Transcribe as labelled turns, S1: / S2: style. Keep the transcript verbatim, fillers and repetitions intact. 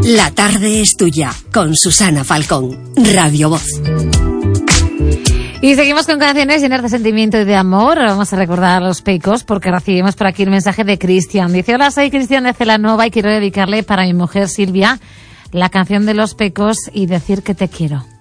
S1: La tarde es tuya, con Susana Falcón, Radio Voz.
S2: Y seguimos con canciones llenas de sentimiento y de amor. Vamos a recordar a los Pecos porque recibimos por aquí el mensaje de Cristian. Dice: hola, soy Cristian de Celanova y quiero dedicarle para mi mujer Silvia la canción de los Pecos y decir que te quiero.